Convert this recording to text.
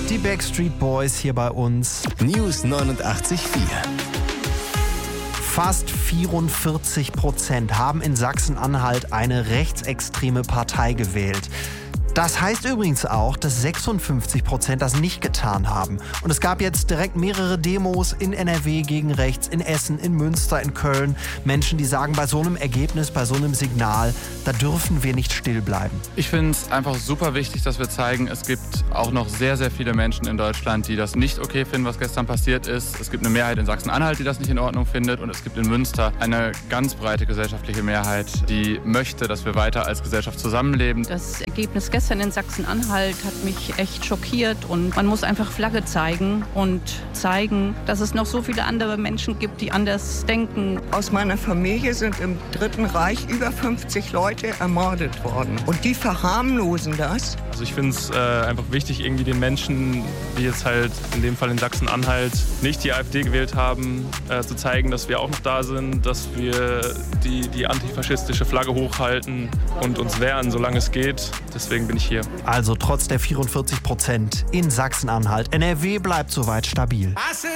Die Backstreet Boys hier bei uns. News 89.4. Fast 44% haben in Sachsen-Anhalt eine rechtsextreme Partei gewählt. Das heißt übrigens auch, dass 56% das nicht getan haben. Und es gab jetzt direkt mehrere Demos in NRW gegen rechts, in Essen, in Münster, in Köln. Menschen, die sagen, bei so einem Ergebnis, bei so einem Signal, da dürfen wir nicht still bleiben. Ich finde es einfach super wichtig, dass wir zeigen, es gibt auch noch sehr, sehr viele Menschen in Deutschland, die das nicht okay finden, was gestern passiert ist. Es gibt eine Mehrheit in Sachsen-Anhalt, die das nicht in Ordnung findet. Und es gibt in Münster eine ganz breite gesellschaftliche Mehrheit, die möchte, dass wir weiter als Gesellschaft zusammenleben. Das Ergebnis gestern in Sachsen-Anhalt hat mich echt schockiert und man muss einfach Flagge zeigen und zeigen, dass es noch so viele andere Menschen gibt, die anders denken. Aus meiner Familie sind im Dritten Reich über 50 Leute ermordet worden und die verharmlosen das. Also ich finde es einfach wichtig, irgendwie den Menschen, die jetzt halt in dem Fall in Sachsen-Anhalt nicht die AfD gewählt haben, zu zeigen, dass wir auch noch da sind, dass wir die antifaschistische Flagge hochhalten und uns wehren, solange es geht. Deswegen bin ich hier. Also trotz der 44% in Sachsen-Anhalt. NRW bleibt soweit stabil.